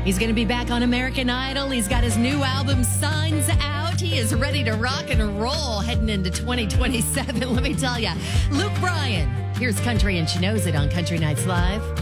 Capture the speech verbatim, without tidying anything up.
He's going to be back on American Idol. He's got his new album, Signs, out. He is ready to rock and roll heading into twenty twenty-seven. Let me tell you. Luke Bryan. Here's Country, and she knows it on Country Nights Live.